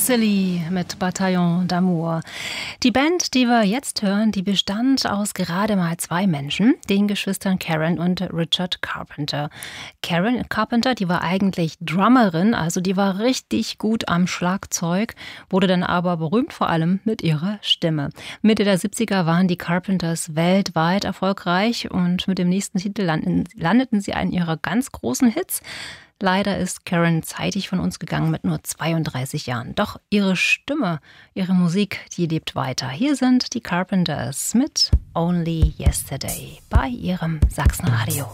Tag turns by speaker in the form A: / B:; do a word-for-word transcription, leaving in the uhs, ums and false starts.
A: Silly mit Bataillon d'Amour. Die Band, die wir jetzt hören, die bestand aus gerade mal zwei Menschen, den Geschwistern Karen und Richard Carpenter. Karen Carpenter, die war eigentlich Drummerin, also die war richtig gut am Schlagzeug, wurde dann aber berühmt vor allem mit ihrer Stimme. Mitte der siebziger waren die Carpenters weltweit erfolgreich und mit dem nächsten Titel landen, landeten sie einen ihrer ganz großen Hits. Leider ist Karen zeitig von uns gegangen mit nur zweiunddreißig Jahren. Doch ihre Stimme, ihre Musik, die lebt weiter. Hier sind die Carpenters mit Only Yesterday bei ihrem Sachsenradio.